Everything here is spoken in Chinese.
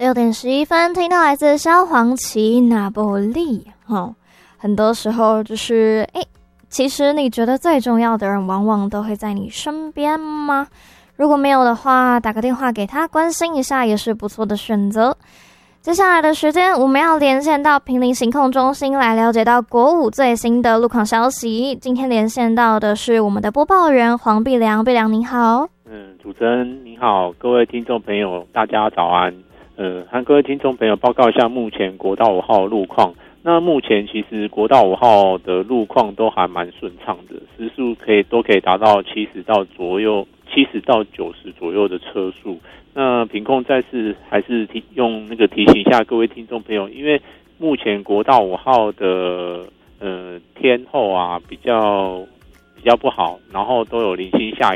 6点11分，听到来自萧煌奇那波利。很多时候就是其实你觉得最重要的人往往都会在你身边吗？如果没有的话，打个电话给他关心一下也是不错的选择。接下来的时间我们要连线到坪林行控中心来了解到国五最新的路况消息。今天连线到的是我们的播报员黄碧良。碧良您好。 主持人您好，各位听众朋友大家早安。和各位听众朋友报告一下目前国道5号路况。那目前其实国道5号的路况都还蛮顺畅的，时速都可以达到70到90左右的车速。那品控再次还是用那个提醒一下各位听众朋友，因为目前国道5号的天候啊比较不好，然后都有零星下雨。